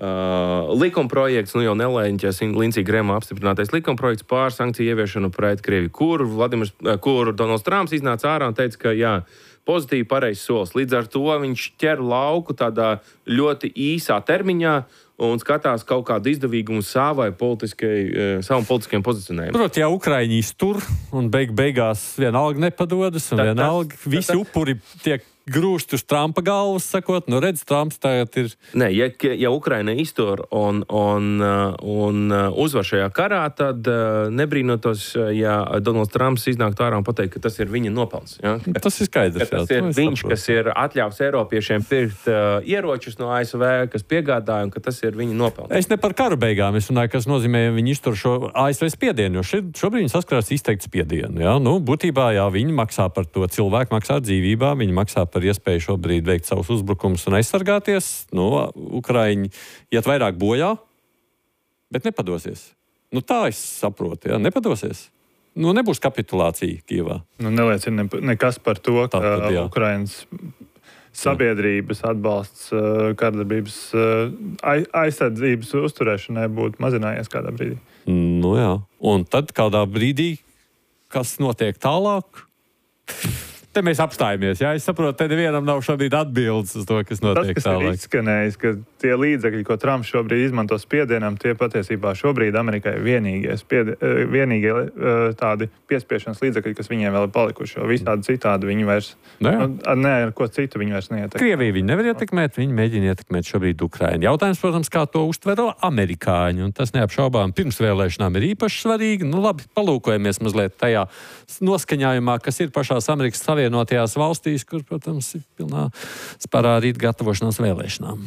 likumprojekts, jau nelēņķis Lindsey Grahama apstiprinātais likumprojekts pār sankciju ieviešanu pret Krieviju, kur Donalds Trumps iznāca ārā un teica, ka jā, pozitīvi pareizs solis. Līdz ar to viņš ķer lauku tādā ļoti īsā termiņā un skatās kaut kādu izdevīgumu savam politiskajam pozicionējumam. Protams, ja Ukraiņi iztur un beigās vienalga nepadodas un vienalga visi upuri tiek grūst uz Trumpa galvas, sakot, redz, Trumps tagad ir... Nē, ja Ukraina iztur un uzvar šajā karā, tad nebrīnotos, ja Donalds Trumps iznāktu ārā un pateikt, ka tas ir viņa nopelns. Ja? Tas ir skaidrs. Tas ir viņš, kas ir atļāvis Eiropiešiem pirkt ieročus no ASV, kas piegādāja, un ka tas ir viņa nopelns. Es ne par karu beigām, es runāju, kas nozīmē, ja viņi iztur šo ASV spiedienu, jo šobrīd viņi saskarās izteikti spiedienu. Ja? Būtībā, jā, viņi maksā par to, cilvēku maksā dzīvībā, viņi maksā par iespēju šobrīd veikt savus uzbrukumus un aizsargāties. Ukraiņi iet vairāk bojā, bet nepadosies. Tā es saprotu, ja? Nepadosies. Nebūs kapitulācija Kijevā. Neliecina nekas par to, ka Ukrainas sabiedrības atbalsts kārdarbības aizsardzības uzturēšanai būtu mazinājies kādā brīdī. Jā. Un tad kādā brīdī, kas notiek tālāk? Te mēs apstājamies, jā? Es saprotu, te nevienam nav šobrīd atbildes uz to, kas notiek tālāk. Tas, kas ir izskanējis, ka tie līdzekļi, ko Trumps šobrīd izmanto spiedienam, tie patiesībā šobrīd Amerikai vienīgie tādi piespiešanas līdzekļi, kas viņiem vēl ir palikuši, jo visādi citādi viņi vairs, ar ko citu viņi vairs neietekmē. Krieviju viņi nevar ietekmēt, viņi mēģina ietekmēt šobrīd Ukrainu. Jautājums, protams, kā to uztver amerikāņi, un tas neapšaubām pirms vēlēšanām ir īpaši svarīgi. Labi, palūkojamies mazliet tajā noskaņājumā, kas ir pašās Amerikas Savienotajās valstīs, kur, protams, ir pilnā sparā rīt gatavošanās vēlēšanām.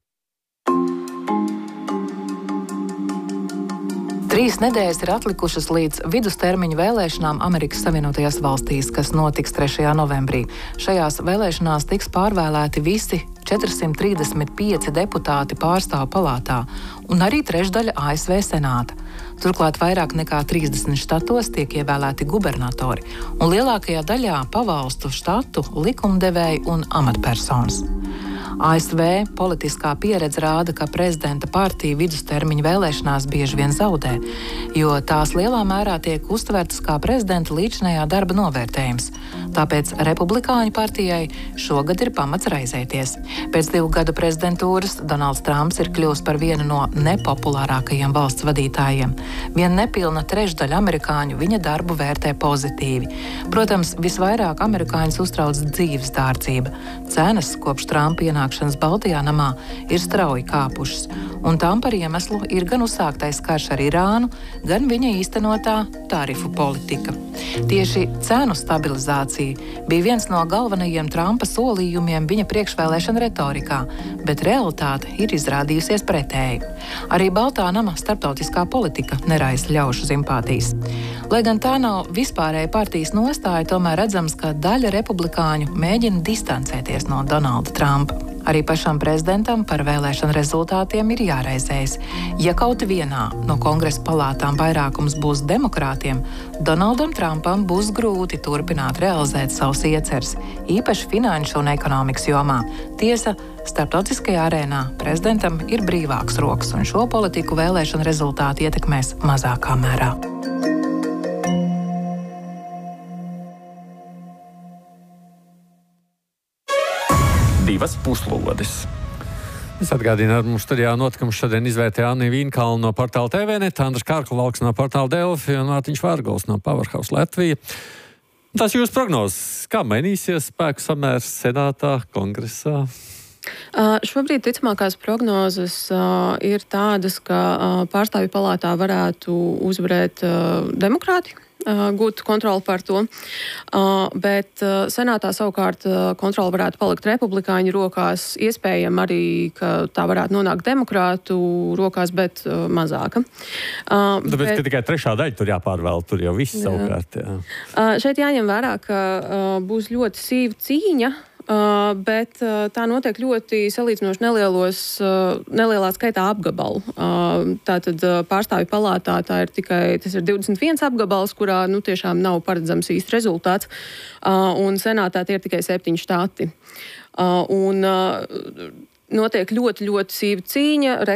3 nedēļas ir atlikušas līdz vidustermiņa vēlēšanām Amerikas Savienotajās valstīs, kas notiks 3. novembrī. Šajās vēlēšanās tiks pārvēlēti visi 435 deputāti pārstāvu palātā un arī trešdaļa ASV senāta. Turklāt vairāk nekā 30 štatos tiek ievēlēti gubernatori un lielākajā daļā pavalstu štatu likumdevēji un amatpersonas. ASV politiskā pieredze rāda, ka prezidenta partija vidustermiņa vēlēšanās bieži vien zaudē, jo tās lielā mērā tiek uztvertas kā prezidenta līdzinējā darba novērtējums. Tāpēc republikāņu partijai šogad ir pamats raizēties. Pēc 2 gadu prezidentūras Donalds Trumps ir kļuvis par vienu no nepopulārākajiem valsts vadītājiem. Vien nepilna trešdaļa amerikāņu viņa darbu vērtē pozitīvi. Protams, visvairāk amerikāņus uztrauc dzīves dārdzība. Cenas kopš Trumpa ienākšanas Baltajā namā ir strauji kāpušas, un tam par iemeslu ir gan uzsāktais karš ar Irānu, gan viņa īstenotā tarifu politika. Tieši cenu stabilizācija bija viens no galvenajiem Trumpa solījumiem viņa priekšvēlēšana retorikā, bet realitāte ir izrādījusies pretēji. Arī Baltā nama starptautiskā politika neraisa ļaužu simpātijas. Lai gan tā nav vispārēja partijas nostāja, tomēr redzams, ka daļa republikāņu mēģina distancēties no Donalda Trumpa. Arī pašam prezidentam par vēlēšanu rezultātiem ir jāraizējas. Ja kaut vienā no kongresa palātām vairākums būs demokrātiem, Donaldam Trumpam būs grūti turpināt realizēt savus ieceres, īpaši finanšu un ekonomikas jomā. Tiesa, starptautiskajā arēnā prezidentam ir brīvāks rokas, un šo politiku vēlēšanu rezultāti ietekmēs mazākā mērā. Divas puslodes. Es atgādinu, ar mums studijā notikumus šodien izvērtēja Anna Vīnkalna no portāla TVNet, Andris Kārklavs no portāla Delfi un Mārtiņš Vārgals no Powerhouse Latvija. Tas jūsu prognozes, kā mainīsies spēku samērs senātā, kongresā? Šobrīd ticamākās prognozes ir tādas, ka pārstāvju palātā varētu uzvarēt demokrāti, gūt kontroli par to, bet senātā savukārt kontroli varētu palikt republikāņu rokās, iespējami arī, ka tā varētu nonākt demokrātu rokās, bet mazāka. Tāpēc, ka tikai trešā daļa tur jāpārvēl, tur jau viss savukārt. Jā. Šeit jāņem vērā, ka būs ļoti sīva cīņa, bet tā notiek ļoti salīdzinoši nelielā skaitā apgabalu. Tātad pārstāvju palātā tas ir 21 apgabals, kurā tiešām nav paredzams īsti rezultāts, un senātā tie ir tikai 7 štati. Un notiek ļoti, ļoti sīva cīņa.